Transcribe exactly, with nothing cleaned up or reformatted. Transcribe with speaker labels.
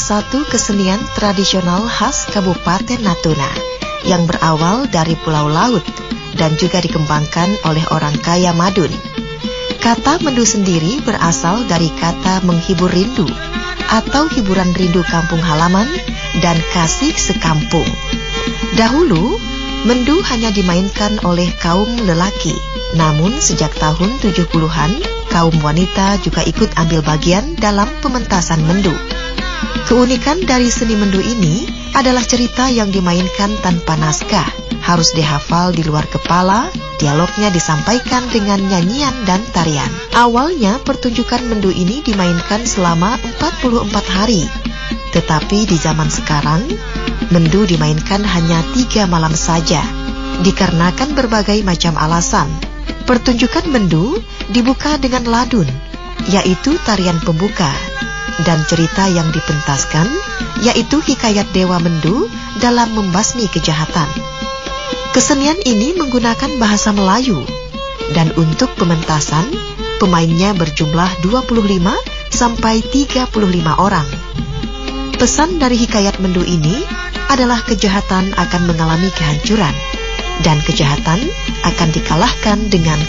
Speaker 1: satu kesenian tradisional khas Kabupaten Natuna yang berawal dari Pulau Laut dan juga dikembangkan oleh orang kaya Madun. Kata mendu sendiri berasal dari kata menghibur rindu atau hiburan rindu kampung halaman dan kasih sekampung. Dahulu, mendu hanya dimainkan oleh kaum lelaki, namun sejak tahun tujuh puluhan, kaum wanita juga ikut ambil bagian dalam pementasan mendu. Keunikan dari seni mendu ini adalah cerita yang dimainkan tanpa naskah, harus dihafal di luar kepala, dialognya disampaikan dengan nyanyian dan tarian. Awalnya pertunjukan mendu ini dimainkan selama empat puluh empat hari, tetapi di zaman sekarang, mendu dimainkan hanya tiga malam saja, dikarenakan berbagai macam alasan. Pertunjukan mendu dibuka dengan ladun, yaitu tarian pembuka, dan cerita yang dipentaskan, yaitu hikayat Dewa Mendu dalam membasmi kejahatan. Kesenian ini menggunakan bahasa Melayu, dan untuk pementasan, pemainnya berjumlah dua puluh lima sampai tiga puluh lima orang. Pesan dari hikayat mendu ini adalah kejahatan akan mengalami kehancuran, dan kejahatan akan dikalahkan dengan